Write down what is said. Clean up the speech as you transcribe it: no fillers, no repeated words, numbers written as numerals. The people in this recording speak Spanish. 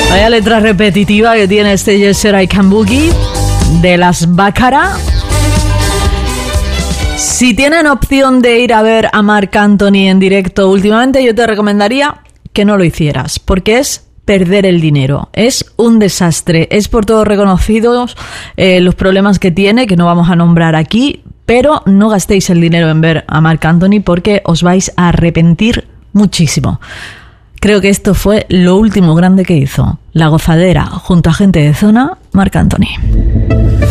Vaya letra repetitiva que tiene este Yes Sir I Can Boogie de las Baccara. Si tienen opción de ir a ver a Marc Anthony en directo últimamente, yo te recomendaría que no lo hicieras, porque es perder el dinero. Es un desastre. Es por todos reconocidos los problemas que tiene, que no vamos a nombrar aquí, pero no gastéis el dinero en ver a Marc Anthony porque os vais a arrepentir muchísimo. Creo que esto fue lo último grande que hizo. La gozadera junto a gente de zona, Marc Anthony.